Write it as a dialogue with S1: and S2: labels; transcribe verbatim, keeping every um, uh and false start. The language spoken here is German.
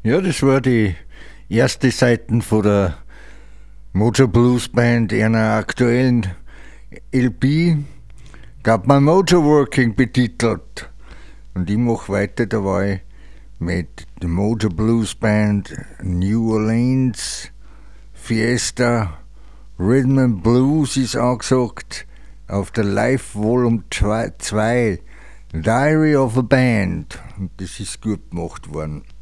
S1: Ja, das war die erste Seite von der Mojo Blues Band, einer aktuellen L P, gab man Mojo Working betitelt. Und ich mache weiter dabei mit der Mojo Blues Band, New Orleans, Fiesta, Rhythm and Blues ist angesagt, auf der Live Volume zwei, Diary of a Band. Und das ist gut gemacht worden.